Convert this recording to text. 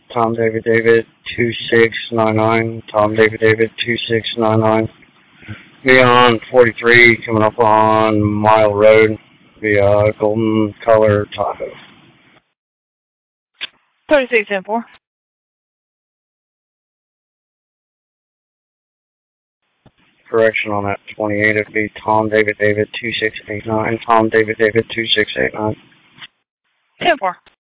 Tom David David 2699. Tom David David 2699. Beyond 43, coming up on Mile Road, via Golden Color Tahoe. 36-4. Correction on that 28, it'd be Tom David David 2689. Tom David David 2689. 10-4.